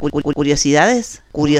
Curiosidades.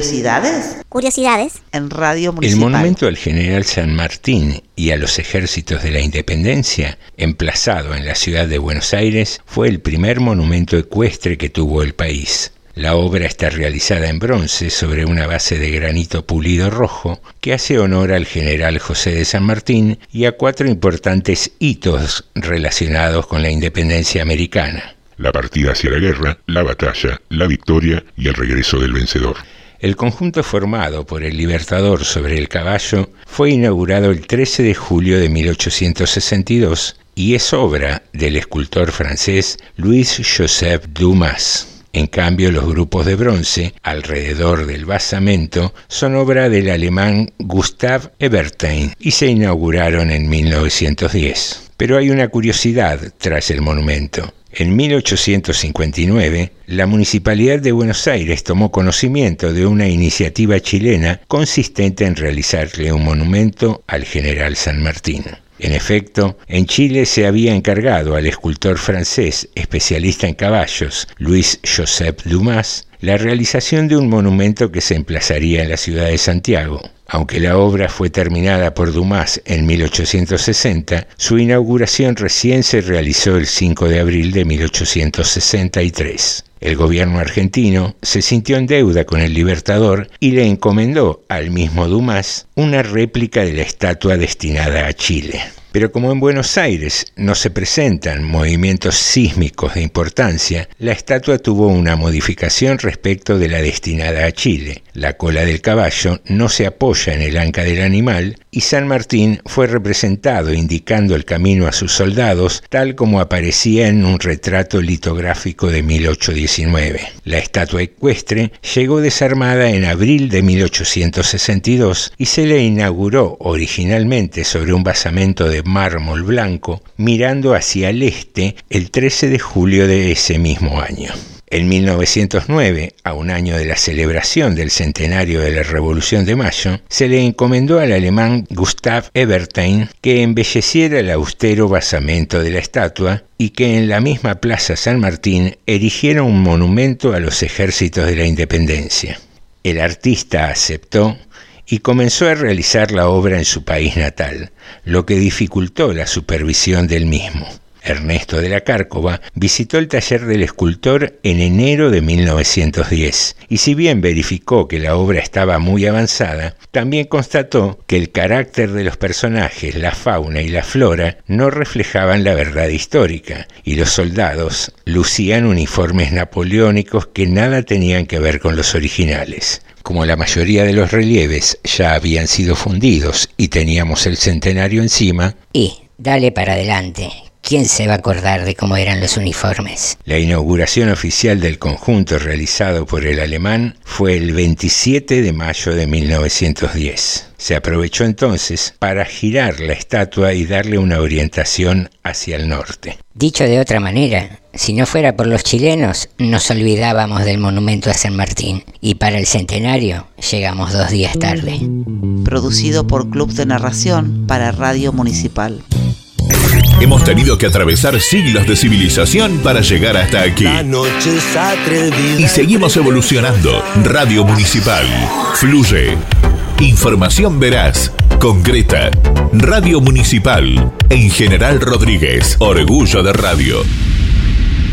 En Radio Municipal. El monumento al general San Martín y a los ejércitos de la Independencia, emplazado en la ciudad de Buenos Aires, fue el primer monumento ecuestre que tuvo el país. La obra está realizada en bronce sobre una base de granito pulido rojo que hace honor al general José de San Martín y a 4 importantes hitos relacionados con la independencia americana: la partida hacia la guerra, la batalla, la victoria y el regreso del vencedor. El conjunto formado por el Libertador sobre el caballo fue inaugurado el 13 de julio de 1862 y es obra del escultor francés Louis-Joseph Dumas. En cambio, los grupos de bronce alrededor del basamento son obra del alemán Gustav Eberstein y se inauguraron en 1910. Pero hay una curiosidad tras el monumento. En 1859, la Municipalidad de Buenos Aires tomó conocimiento de una iniciativa chilena consistente en realizarle un monumento al general San Martín. En efecto, en Chile se había encargado al escultor francés especialista en caballos, Louis-Joseph Dumas, la realización de un monumento que se emplazaría en la ciudad de Santiago. Aunque la obra fue terminada por Dumas en 1860, su inauguración recién se realizó el 5 de abril de 1863. El gobierno argentino se sintió en deuda con el Libertador y le encomendó al mismo Dumas una réplica de la estatua destinada a Chile. Pero como en Buenos Aires no se presentan movimientos sísmicos de importancia, la estatua tuvo una modificación respecto de la destinada a Chile. La cola del caballo no se apoya en el anca del animal y San Martín fue representado indicando el camino a sus soldados, tal como aparecía en un retrato litográfico de 1819. La estatua ecuestre llegó desarmada en abril de 1862 y se le inauguró originalmente sobre un basamento de mármol blanco, mirando hacia el este el 13 de julio de ese mismo año. En 1909, a un año de la celebración del centenario de la Revolución de Mayo, se le encomendó al alemán Gustav Eberstein que embelleciera el austero basamento de la estatua y que en la misma Plaza San Martín erigiera un monumento a los ejércitos de la Independencia. El artista aceptó y comenzó a realizar la obra en su país natal, lo que dificultó la supervisión del mismo. Ernesto de la Cárcova visitó el taller del escultor en enero de 1910 y si bien verificó que la obra estaba muy avanzada, también constató que el carácter de los personajes, la fauna y la flora no reflejaban la verdad histórica y los soldados lucían uniformes napoleónicos que nada tenían que ver con los originales. Como la mayoría de los relieves ya habían sido fundidos y teníamos el centenario encima... Y dale para adelante. ¿Quién se va a acordar de cómo eran los uniformes? La inauguración oficial del conjunto realizado por el alemán fue el 27 de mayo de 1910. Se aprovechó entonces para girar la estatua y darle una orientación hacia el norte. Dicho de otra manera, si no fuera por los chilenos, nos olvidábamos del monumento a San Martín y para el centenario llegamos 2 días tarde. Producido por Club de Narración para Radio Municipal. Hemos tenido que atravesar siglos de civilización para llegar hasta aquí. Y seguimos evolucionando. Radio Municipal. Fluye. Información veraz, concreta. Radio Municipal. En General Rodríguez. Orgullo de radio.